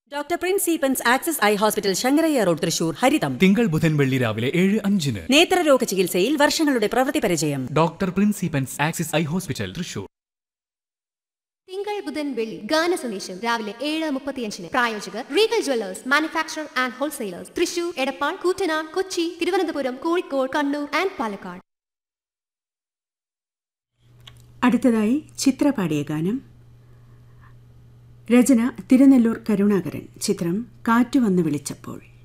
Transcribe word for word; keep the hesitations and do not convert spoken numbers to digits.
Doctor Prince Eappen's axis eye hospital Sankaraiah road Thrissur ഹരിതം തിങ്കൾ ബുധൻ വെള്ളി രാവിലെ ഏഴ് അഞ്ചിന് നേത്രരോഗ ചികിത്സയിൽ വർഷങ്ങളുടെ പ്രവൃത്തി പരിചയം. Doctor Prince Eappen's axis eye hospital Thrissur. തിങ്കൾ ബുധൻ വെള്ളി ഗാന സന്ദേശം രാവിലെ ഏഴ് മുപ്പത്തിയഞ്ചിന്. പ്രായോജകർ Regal Jewellers manufacturer and wholesalers Thrissur, Edappal, Koottanad, Kochi, Thiruvananthapuram, Kozhikode, Kannur and Palakkad. അടുത്തതായി ചിത്ര പാടിയ ഗാനം. രചന തിരുനെല്ലൂർ കരുണാകരൻ. ചിത്രം കാറ്റു വന്ന് വിളിച്ചപ്പോൾ.